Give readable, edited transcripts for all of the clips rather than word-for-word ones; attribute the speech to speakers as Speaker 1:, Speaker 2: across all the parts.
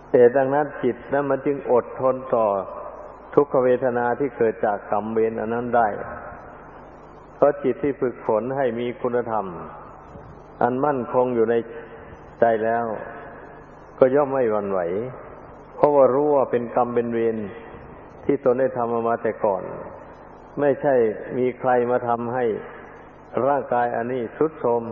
Speaker 1: แต่ดังนั้นจิตนั้นมันจึงอดทนต่อทุกขเวทนาที่เกิดจากกรรมเวรอันนั้นได้เพราะจิตที่ฝึกฝนให้มีคุณธรรมอันมั่นคงอยู่ในใจแล้วก็ย่อมไม่หวั่นไหวเพราะว่ารู้ว่าเป็นกรรมเป็นเวรที่ตนได้ทำมาแต่ก่อนไม่ใช่มีใครมาทำให้ร่างกายอันนี้ทรุดโทรม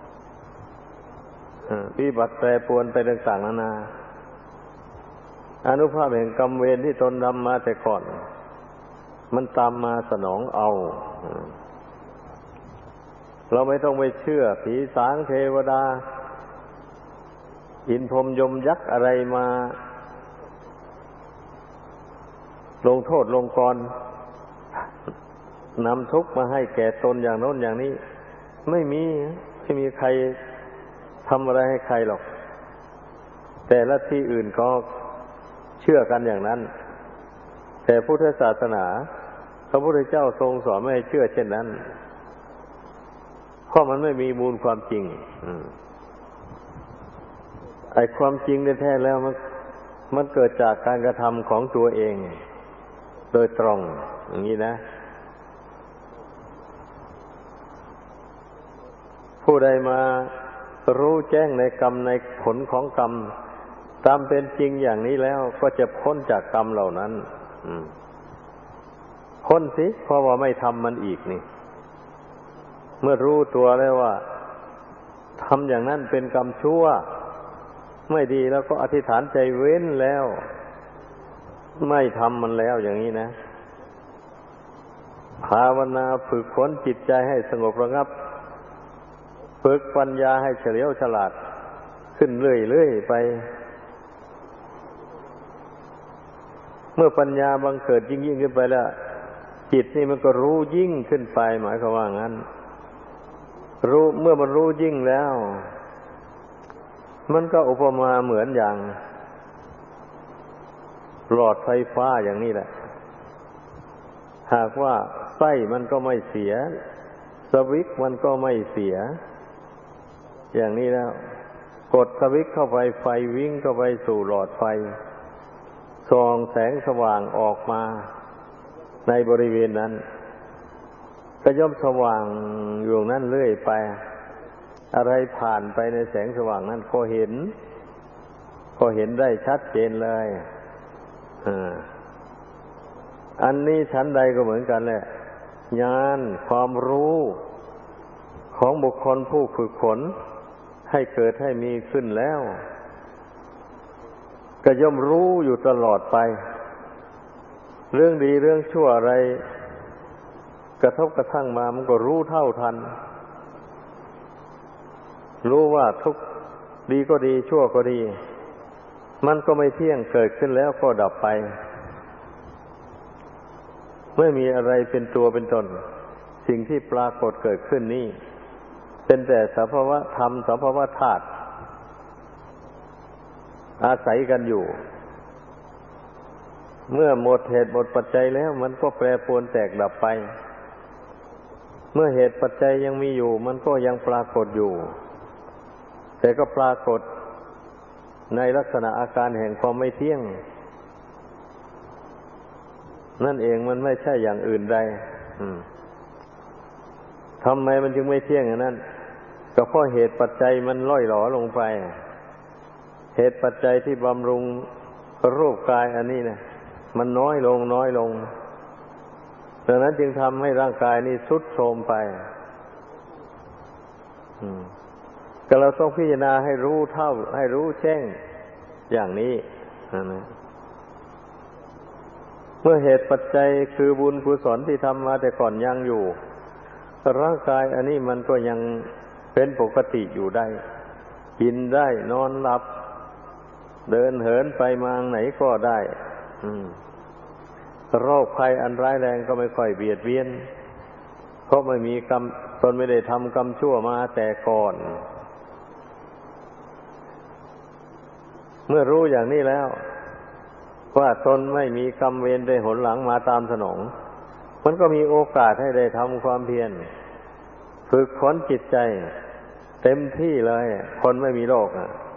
Speaker 1: วิบัติแปรปรวนไปต่างๆนานาอานุภาพแห่งกรรมเวรที่ตนทำมาแต่ก่อนมันตามมาสนองเอาเราไม่ต้องไปเชื่อผีสางเทวดาอินพรหมยมยักษ์อะไรมาลงโทษลงกรนำทุกข์มาให้แก่ตนอย่างโน้นอย่างนี้ไม่มีใครทำอะไรให้ใครหรอกแต่ละที่อื่นก็เชื่อกันอย่างนั้นแต่พุทธศาสนาพระพุทธเจ้าทรงสอนไม่ให้เชื่อเช่นนั้นเพราะมันไม่มีมูลความจริงไอ้ความจริงแท้ๆแล้วมันเกิดจากการกระทำของตัวเองโดยตรงอย่างนี้นะผู้ใดมารู้แจ้งในกรรมในผลของกรรมตามเป็นจริงอย่างนี้แล้วก็จะพ้นจากกรรมเหล่านั้นพ้นสิเพราะว่าไม่ทำมันอีกนี่เมื่อรู้ตัวแล้วว่าทำอย่างนั้นเป็นกรรมชั่วไม่ดีแล้วก็อธิษฐานใจเว้นแล้วไม่ทำมันแล้วอย่างนี้นะภาวนาฝึกฝนจิตใจให้สงบระงับฝึกปัญญาให้เฉลียวฉลาดขึ้นเรื่อยๆไปเมื่อปัญญาบังเกิดยิ่งขึ้นไปแล้วจิตนี่มันก็รู้ยิ่งขึ้นไปหมายความว่างั้นรู้เมื่อมันรู้ยิ่งแล้วมันก็อุปมาเหมือนอย่างหลอดไฟฟ้าอย่างนี้แหละหากว่าไส้มันก็ไม่เสียสวิตช์มันก็ไม่เสียอย่างนี้แล้วกดสวิตช์เข้าไปไฟวิ่งเข้าไปสู่หลอดไฟส่องแสงสว่างออกมาในบริเวณนั้นก็ย่อมสว่างอยู่นั้นเรื่อยไปอะไรผ่านไปในแสงสว่างนั้นก็เห็นได้ชัดเจนเลยอันนี้ชั้นใดก็เหมือนกันแหละญาณความรู้ของบุคคลผู้ฝึกฝนให้เกิดให้มีขึ้นแล้วก็ย่อมรู้อยู่ตลอดไปเรื่องดีเรื่องชั่วอะไรกระทบกระทั่งมามันก็รู้เท่าทันรู้ว่าทุกดีก็ดีชั่วก็ดีมันก็ไม่เที่ยงเกิดขึ้นแล้วก็ดับไปไม่มีอะไรเป็นตัวเป็นตนสิ่งที่ปรากฏเกิดขึ้นนี่เป็นแต่สภาวะธรรมสภาวะธาตุอาศัยกันอยู่เมื่อหมดเหตุหมดปัจจัยแล้วมันก็แปรปรวนแตกดับไปเมื่อเหตุปัจจัยยังมีอยู่มันก็ยังปรากฏอยู่แต่ก็ปรากฏในลักษณะอาการแห่งความไม่เที่ยงนั่นเองมันไม่ใช่อย่างอื่นใดทำไมมันจึงไม่เที่ยงอย่างนั้นก็เพราะเหตุปัจจัยมันล่อยหลอลงไปเหตุปัจจัยที่บำรุงรูปกายอันนี้นะมันน้อยลงดังนั้นจึงทำให้ร่างกายนี้ทรุดโทรมไปก็เราต้องพิจารณาให้รู้เท่าให้รู้แจ้งอย่างนี้นะเมื่อเหตุปัจจัยคือบุญกุศลที่ทำมาแต่ก่อนยังอยู่ร่างกายอันนี้มันก็ยังเป็นปกติอยู่ได้กินได้นอนหลับเดินเหินไปมาไหนก็ได้โรคภัยอันร้ายแรงก็ไม่ค่อยเบียดเบียนเพราะไม่มีกรรมตนไม่ได้ทำกรรมชั่วมาแต่ก่อนเมื่อรู้อย่างนี้แล้วว่าตนไม่มีกรรมเวรได้หนหลังมาตามสนองมันก็มีโอกาสให้ได้ทำความเพียรฝึกฝนจิตใจเต็มที่เลยคนไม่มีโรค